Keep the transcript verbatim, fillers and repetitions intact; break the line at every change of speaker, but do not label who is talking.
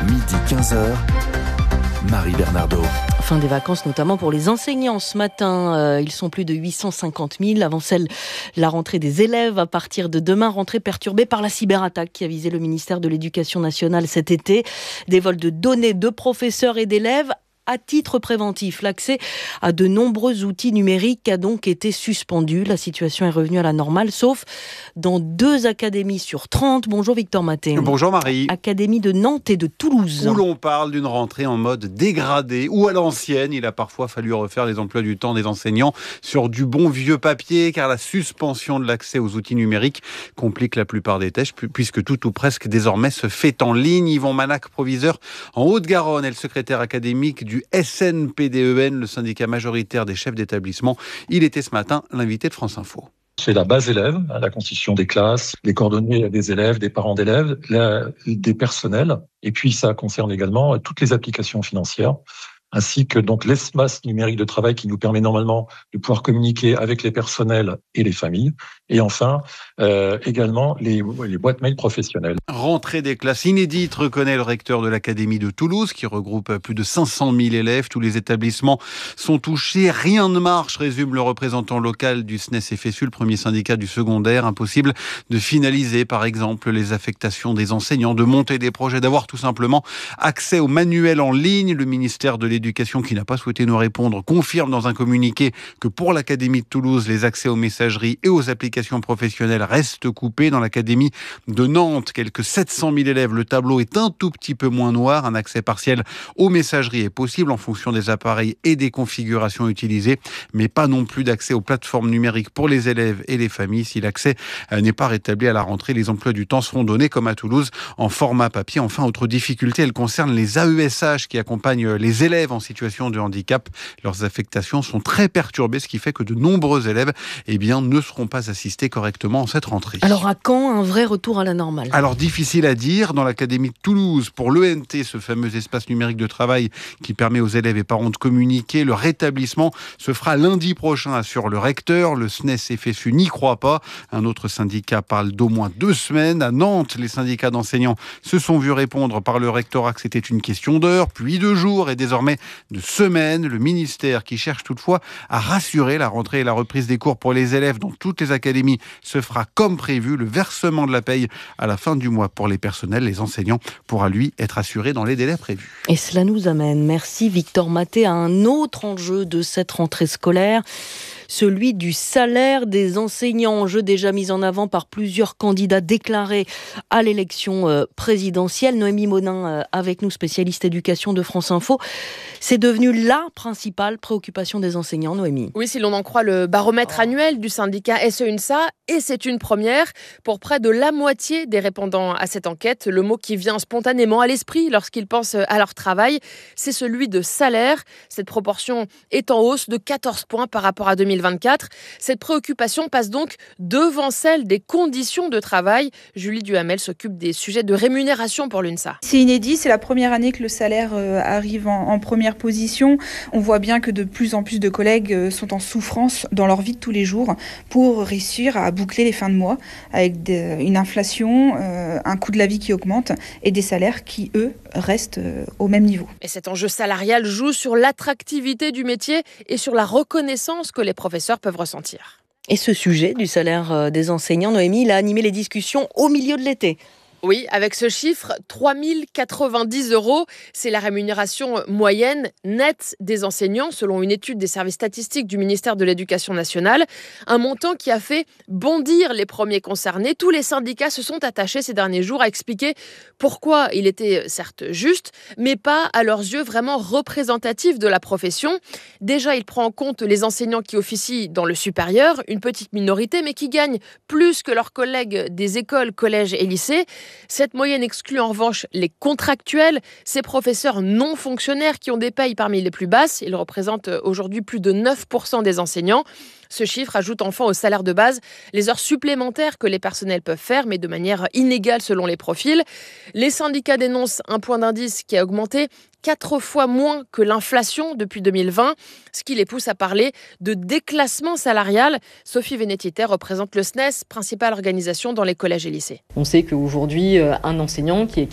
midi quinze heures, Marie Bernardo.
Fin des vacances, notamment pour les enseignants. Ce matin, euh, ils sont plus de huit cent cinquante mille. Avant celle, la rentrée des élèves à partir de demain, rentrée perturbée par la cyberattaque qui a visé le ministère de l'Éducation nationale cet été. Des vols de données de professeurs et d'élèves. À titre préventif, l'accès à de nombreux outils numériques a donc été suspendu. La situation est revenue à la normale, sauf dans deux académies sur trente. Bonjour Victor Maté.
Bonjour Marie.
Académie de Nantes et de Toulouse.
Où l'on parle d'une rentrée en mode dégradé ou à l'ancienne. Il a parfois fallu refaire les emplois du temps des enseignants sur du bon vieux papier, car la suspension de l'accès aux outils numériques complique la plupart des tâches, puisque tout ou presque désormais se fait en ligne. Yvon Manac, proviseur en Haute-Garonne, et le secrétaire académique du du S N P D E N, le syndicat majoritaire des chefs d'établissement. Il était ce matin l'invité de France Info.
C'est la base élève, la constitution des classes, les coordonnées des élèves, des parents d'élèves, la, des personnels. Et puis ça concerne également toutes les applications financières, ainsi que donc l'espace numérique de travail qui nous permet normalement de pouvoir communiquer avec les personnels et les familles. Et enfin, euh, également les, les boîtes mail professionnelles.
Rentrée des classes inédite, reconnaît le recteur de l'Académie de Toulouse, qui regroupe plus de cinq cent mille élèves. Tous les établissements sont touchés. Rien ne marche, résume le représentant local du S N E S F S U, le premier syndicat du secondaire. Impossible de finaliser, par exemple, les affectations des enseignants, de monter des projets, d'avoir tout simplement accès aux manuels en ligne. Le ministère de l'Éducation, qui n'a pas souhaité nous répondre, confirme dans un communiqué que pour l'Académie de Toulouse, les accès aux messageries et aux applications professionnelles restent coupés. Dans l'Académie de Nantes, quelques sept cent mille élèves, le tableau est un tout petit peu moins noir. Un accès partiel aux messageries est possible en fonction des appareils et des configurations utilisées, mais pas non plus d'accès aux plateformes numériques pour les élèves et les familles. Si l'accès n'est pas rétabli à la rentrée, les emplois du temps seront donnés, comme à Toulouse, en format papier. Enfin, autre difficulté, elle concerne les A E S H qui accompagnent les élèves en situation de handicap. Leurs affectations sont très perturbées, ce qui fait que de nombreux élèves eh bien, ne seront pas assistés correctement en cette rentrée.
Alors à quand un vrai retour à la normale ?
Alors difficile à dire. Dans l'Académie de Toulouse, pour l'E N T, ce fameux espace numérique de travail qui permet aux élèves et parents de communiquer, le rétablissement se fera lundi prochain, assure le recteur. Le S N E S F S U n'y croit pas. Un autre syndicat parle d'au moins deux semaines. À Nantes, les syndicats d'enseignants se sont vus répondre par le rectorat que c'était une question d'heures, puis de jours et désormais de semaines. Le ministère qui cherche toutefois à rassurer, la rentrée et la reprise des cours pour les élèves dans toutes les académies se fera comme prévu. Le versement de la paye à la fin du mois pour les personnels, les enseignants, pourra lui être assuré dans les délais prévus.
Et cela nous amène, merci Victor Maté, à un autre enjeu de cette rentrée scolaire, celui du salaire des enseignants, enjeu déjà mis en avant par plusieurs candidats déclarés à l'élection présidentielle. Noémie Monin avec nous, spécialiste éducation de France Info. C'est devenu la principale préoccupation des enseignants, Noémie.
Oui, si l'on en croit le baromètre annuel du syndicat S E U N S A, et c'est une première pour près de la moitié des répondants à cette enquête. Le mot qui vient spontanément à l'esprit lorsqu'ils pensent à leur travail, c'est celui de salaire. Cette proportion est en hausse de quatorze points par rapport à deux mille vingt-quatre. Cette préoccupation passe donc devant celle des conditions de travail. Julie Duhamel s'occupe des sujets de rémunération pour l'U N S A.
C'est inédit, c'est la première année que le salaire euh, arrive en, en première position. On voit bien que de plus en plus de collègues euh, sont en souffrance dans leur vie de tous les jours pour réussir à boucler les fins de mois avec de, une inflation, euh, un coût de la vie qui augmente et des salaires qui, eux, restent euh, au même niveau.
Et cet enjeu salarial joue sur l'attractivité du métier et sur la reconnaissance que les professeurs peuvent ressentir.
Et ce sujet du salaire des enseignants, Noémie, il a animé les discussions au milieu de l'été.
Oui, avec ce chiffre, trois mille quatre-vingt-dix euros, c'est la rémunération moyenne nette des enseignants, selon une étude des services statistiques du ministère de l'Éducation nationale. Un montant qui a fait bondir les premiers concernés. Tous les syndicats se sont attachés ces derniers jours à expliquer pourquoi il était certes juste, mais pas à leurs yeux vraiment représentatif de la profession. Déjà, il prend en compte les enseignants qui officient dans le supérieur, une petite minorité, mais qui gagnent plus que leurs collègues des écoles, collèges et lycées. Cette moyenne exclut en revanche les contractuels, ces professeurs non fonctionnaires qui ont des payes parmi les plus basses. Ils représentent aujourd'hui plus de neuf pour cent des enseignants. Ce chiffre ajoute enfin au salaire de base les heures supplémentaires que les personnels peuvent faire, mais de manière inégale selon les profils. Les syndicats dénoncent un point d'indice qui a augmenté quatre fois moins que l'inflation depuis deux mille vingt, ce qui les pousse à parler de déclassement salarial. Sophie Vénétiter représente le S N E S, principale organisation dans les collèges et lycées.
On sait qu'aujourd'hui, un enseignant qui est